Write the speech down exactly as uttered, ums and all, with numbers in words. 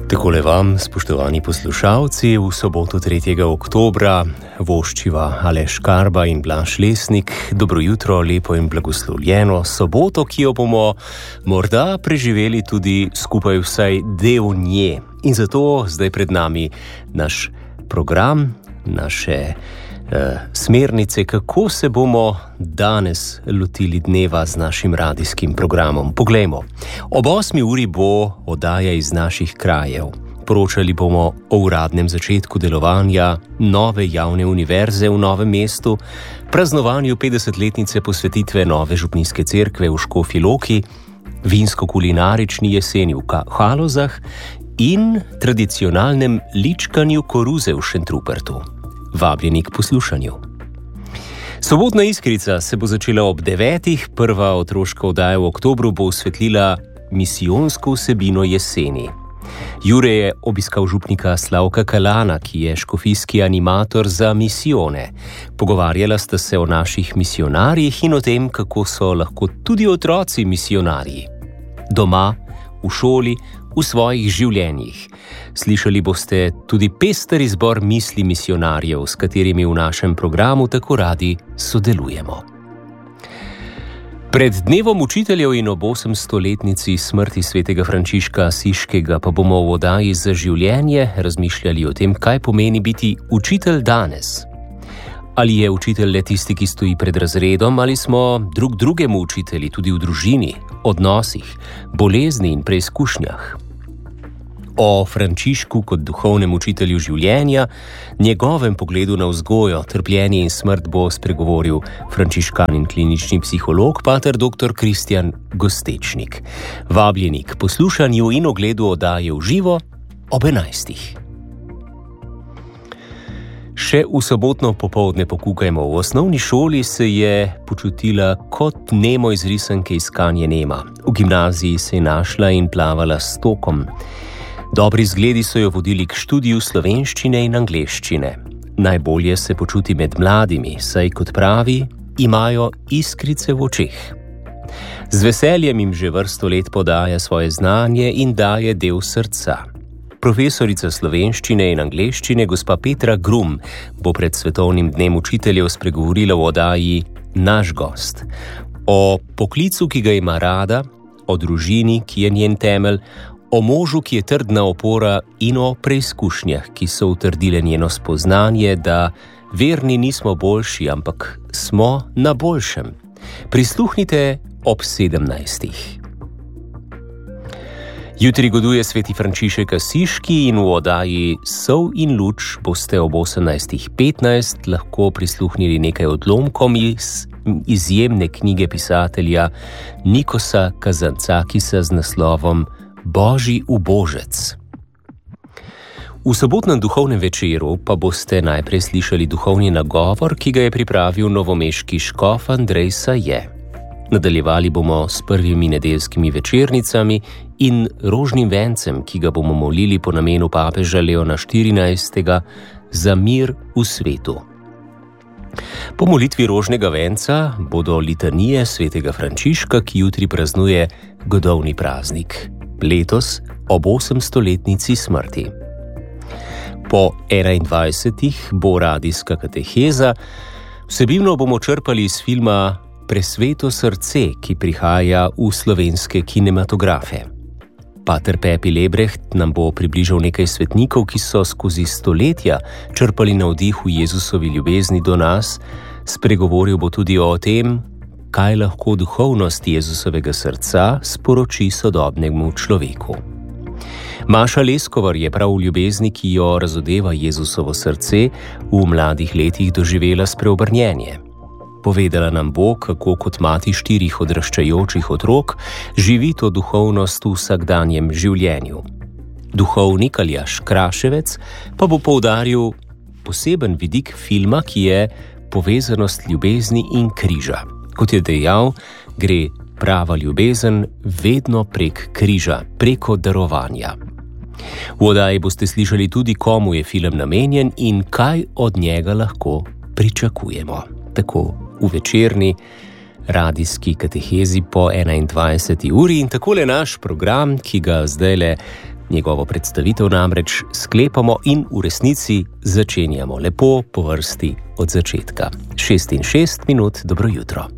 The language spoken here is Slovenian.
Takole vam, spoštovani poslušalci, v soboto tretjega oktobra voščiva Aleš Karba in Blaž Lesnik. Dobro jutro, lepo in blagoslovljeno soboto, ki jo bomo morda preživeli tudi skupaj vsaj del nje. In zato zdaj pred nami naš program, naše eh, smernice, kako se bomo danes lotili dneva z našim radijskim programom. Poglejmo, ob osmi uri bo oddaja iz naših krajev. Poročali bomo o uradnem začetku delovanja nove javne univerze v Novem mestu, praznovanju petdesetletnice posvetitve nove župnijske cerkve v Škofji Loki, vinsko-kulinarični jeseni v Halozah in tradicionalnem ličkanju koruze v Šentrupertu. Vabljeni k poslušanju. Sobotna iskrica se bo začela ob devetih, prva otroška oddaja v oktobru bo osvetlila misijonsko vsebino jeseni. Jure je obiskal župnika Slavka Kalana, ki je škofijski animator za misijone. Pogovarjala sta se o naših misijonarjih in o tem, kako so lahko tudi otroci misijonarji. Doma, v šoli, v svojih življenjih. Slišali boste tudi pester izbor misli misijonarjev, s katerimi v našem programu tako radi sodelujemo. Pred dnevom učiteljev in ob osemstoletnici smrti svetega Frančiška Asiškega pa bomo v oddaji za življenje razmišljali o tem, kaj pomeni biti učitelj danes. Ali je učitelj le tisti, ki stoji pred razredom, ali smo drug drugemu učitelji tudi v družini, odnosih, bolezni in preizkušnjah. O Frančišku kot duhovnem učitelju življenja, njegovem pogledu na vzgojo, trpljenje in smrt bo spregovoril frančiškan in klinični psiholog, pater doktor Kristjan Gostečnik. Vabljeni k poslušanju in ogledu oddaje v živo ob enajstih. Še v sobotno popoldne pokukajmo. V osnovni šoli se je počutila kot nemo iz risanke Iskanje Nema. V gimnaziji se je našla in plavala s tokom. Dobri zgledi so jo vodili k študiju slovenščine in angleščine. Najbolje se počuti med mladimi, saj kot pravi, imajo iskrice v očeh. Z veseljem jim že vrsto let podaja svoje znanje in daje del srca. Profesorica slovenščine in angleščine, gospa Petra Grum, bo pred svetovnim dnem učiteljev spregovorila v oddaji Naš gost. O poklicu, ki ga ima rada, o družini, ki je njen temelj, o možu, ki je trdna opora in o preizkušnjah, ki so utrdile njeno spoznanje, da verni nismo boljši, ampak smo na boljšem. Prisluhnite ob sedemnajstih. Jutri goduje sveti Frančišek Asiški in v oddaji Sol in luč boste ob osemnajstih petnajst lahko prisluhnili nekaj odlomkom iz izjemne knjige pisatelja Nikosa Kazancakisa z naslovom Božji ubožec. V sobotnem duhovnem večeru pa boste najprej slišali duhovni nagovor, ki ga je pripravil novomeški škof Andrej Saje. Nadaljevali bomo s prvimi nedeljskimi večernicami in rožnim vencem, ki ga bomo molili po namenu papeža Leona štirinajstega za mir v svetu. Po molitvi rožnega venca bodo litanije svetega Frančiška, ki jutri praznuje godovni praznik. Letos ob osemstoletnici smrti. Po enaindvajsetih bo radijska kateheza. Vsebino bomo črpali iz filma Presveto srce, ki prihaja v slovenske kinematografe. Pater Pepi Lebrecht nam bo približal nekaj svetnikov, ki so skozi stoletja črpali navdih v Jezusovi ljubezni do nas. Spregovoril bo tudi o tem, kaj lahko duhovnost Jezusovega srca sporoči sodobnemu človeku. Maša Leskovar je prav v ljubezni, ki jo razodeva Jezusovo srce, v mladih letih doživela spreobrnjenje. Povedala nam bo, kako kot mati štirih odraščajočih otrok živi to duhovnost v vsakdanjem življenju. Duhovnik Aljaž Kraševec pa bo poudaril poseben vidik filma, ki je povezanost ljubezni in križa. Kot je dejal, gre prava ljubezen vedno prek križa, preko darovanja. V oddaji boste slišali tudi, komu je film namenjen in kaj od njega lahko pričakujemo. Tako v večerni radijski katehezi po enaindvajseti uri in takole naš program, ki ga zdajle Njegovo predstavitev namreč sklepamo in v resnici začenjamo lepo po vrsti od začetka. šest in šest minut, dobro jutro.